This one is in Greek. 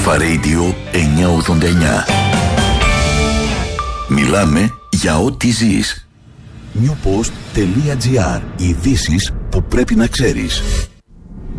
Alpha Radio 989. Μιλάμε για ό,τι ζεις. Newpost.gr. Ειδήσεις που πρέπει να ξέρεις.